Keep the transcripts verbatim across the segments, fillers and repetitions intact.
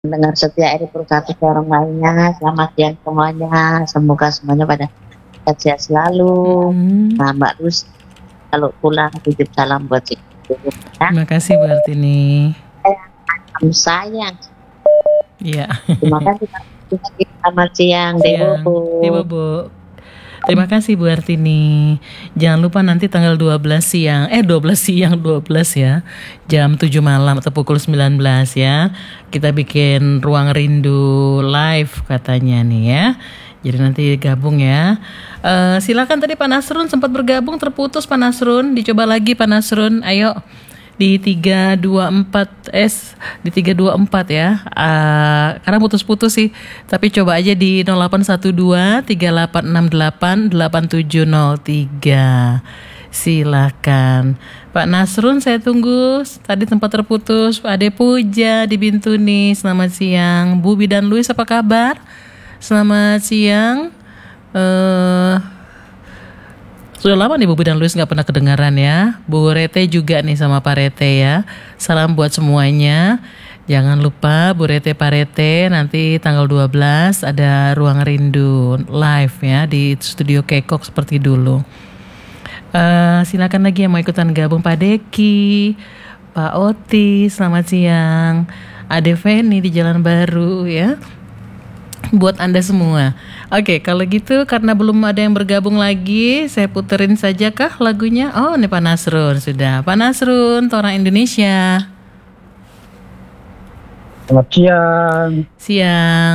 Pendengar setia R I Purwakarta orang lainnya, selamat siang semuanya. Semoga semuanya pada sehat selalu. Mhm. Nah, Mbak Rus, kalau pulang titip salam buat si ya. Terima kasih Bu Hartini. Sayang. Iya. Terima kasih. Selamat siang, Dewo. Siang. Iya, Bu. Terima kasih Bu Hartini. Jangan lupa nanti tanggal dua belas siang, eh dua belas siang, dua belas ya. Jam tujuh malam atau pukul sembilan belas ya. Kita bikin Ruang Rindu live katanya nih ya. Jadi nanti gabung ya. Uh, silakan tadi Pak Nasrun sempat bergabung terputus Pak Nasrun. Dicoba lagi Pak Nasrun. Ayo. Di tiga dua empat S di tiga dua empat ya. Uh, karena putus-putus sih. Tapi coba aja di nol delapan satu dua tiga delapan enam delapan delapan tujuh nol tiga. Silakan. Pak Nasrun saya tunggu. Tadi tempat terputus. Pak Ade Puja di Bintuni. Selamat siang. Bu Bidan Luis apa kabar? Selamat siang. Eh uh, Sudah lama nih Bu Bidan Luis gak pernah kedengaran ya. Bu Rete juga nih sama Pak Rete ya. Salam buat semuanya. Jangan lupa Bu Rete Pak Rete nanti tanggal dua belas ada Ruang Rindu live ya di studio Kekok seperti dulu. Uh, silakan lagi yang mau ikutan gabung Pak Deki, Pak Oti, selamat siang. Ade Feni di Jalan Baru ya. Buat Anda semua. Oke, kalau gitu karena belum ada yang bergabung lagi, saya puterin saja kah lagunya? Oh, ini Pak Nasrun sudah. Pak Nasrun, Orang Indonesia. Selamat siang. Siang.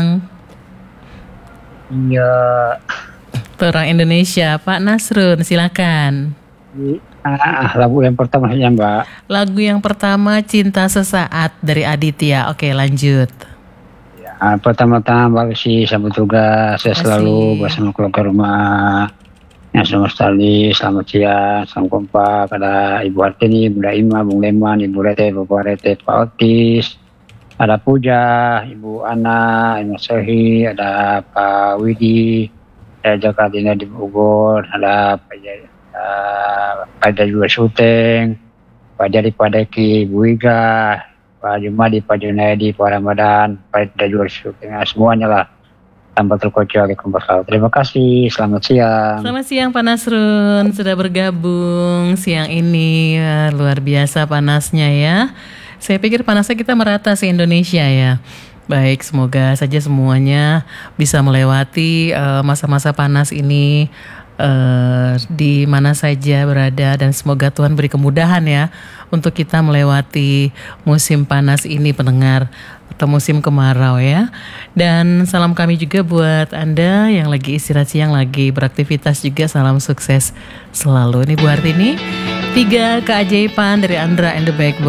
Iya. Orang Indonesia, Pak Nasrun, silakan. Ah, lagu yang pertama ya Mbak. Lagu yang pertama Cinta Sesaat dari Aditya. Oke, lanjut. Nah, pertama-tama Mbak Lucy, selamat tugas, saya selalu bersama keluarga rumah yang semua sekali. Selamat siang, salam kompak. Ada Ibu Hartini, Bunda Ima, Bung Leman, Ibu Rete, Bapak Rete, Pak Otis, ada Puja, Ibu Ana, Ibu Sehi, ada Pak Widi, ada Jakarta di Bogor, ada Pak Jaya, Pak Jaya juga Suteng, Pak Jadi Pak Deki, Ibu Iga, Pak Jumadi, Pak Junaidi, Pak Ramadan, Pak Dajul, semuanya lah tanpa terkecuali kumpul. Terima kasih, selamat siang. Selamat siang Pak Nasrun, sudah bergabung siang ini. Ya, luar biasa panasnya ya. Saya pikir panasnya kita merata se-Indonesia ya. Baik, semoga saja semuanya bisa melewati uh, masa-masa panas ini uh, di mana saja berada, dan semoga Tuhan beri kemudahan ya untuk kita melewati musim panas ini pendengar, atau musim kemarau ya. Dan salam kami juga buat Anda yang lagi istirahat siang, lagi beraktivitas juga, salam sukses selalu. Ini Bu Hartini, tiga keajaiban dari Andra and the Backbone.